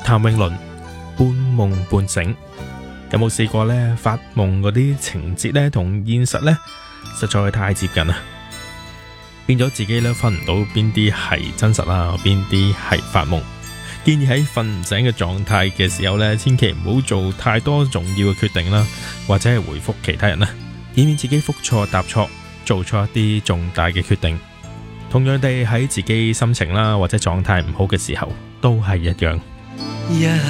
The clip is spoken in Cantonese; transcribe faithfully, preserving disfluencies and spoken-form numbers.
譚詠麟半夢半醒。有冇試過呢？發夢嗰啲情節呢，同現實呢，實在太接近啦，變咗自己呢，分唔到邊啲係真實啦，邊啲係發夢。建議喺瞓唔醒嘅狀態嘅時候呢，千祈唔好做太多重要嘅決定啦，或者係回覆其他人啦，以免自己覆錯答錯，做錯一啲重大嘅決定。同樣地，喺自己心情啦或者狀態唔好嘅時候，都係一樣。